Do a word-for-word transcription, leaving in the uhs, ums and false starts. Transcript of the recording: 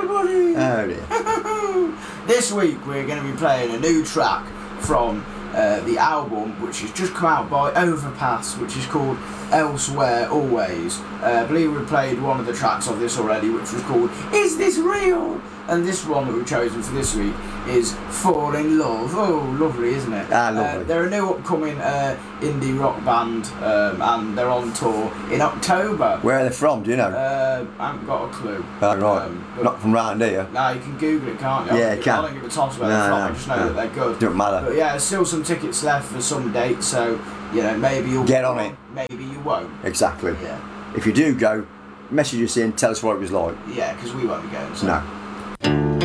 everybody! Oh dear. This week we're going to be playing a new track from uh, the album which has just come out by Overpass, which is called Elsewhere Always. Uh, I believe we played one of the tracks of this already, which was called Is This Real? And this one that we've chosen for this week is Fall in Love. Oh, lovely, isn't it? Ah, lovely. Uh, they're a new upcoming uh, indie rock band, um, and they're on tour in October. Where are they from, do you know? Uh, I haven't got a clue. Oh, right. Um, but- Not from round here. No, you can Google it, can't you? I Yeah, don't you give- can. I don't give a toss about No, the from. no, I just know no. that they're good. Don't matter. But yeah, there's still some tickets left for some dates, so you know maybe you'll Get on it. Maybe you won't. Exactly. Yeah, If you do go, message us in, tell us what it was like. yeah, because we won't be going. So. No.